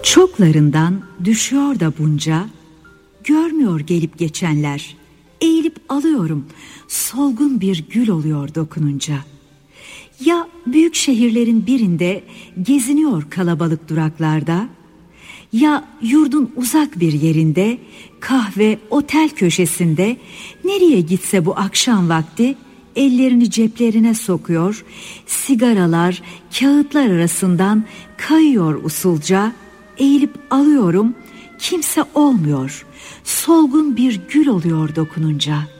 Çoklarından düşüyor da bunca, görmüyor gelip geçenler. Eğilip alıyorum, solgun bir gül oluyor dokununca. Ya büyük şehirlerin birinde geziniyor kalabalık duraklarda, ya yurdun uzak bir yerinde, kahve, otel köşesinde, nereye gitse bu akşam vakti ellerini ceplerine sokuyor, sigaralar, kağıtlar arasından kayıyor usulca, eğilip alıyorum, kimse olmuyor, solgun bir gül oluyor dokununca.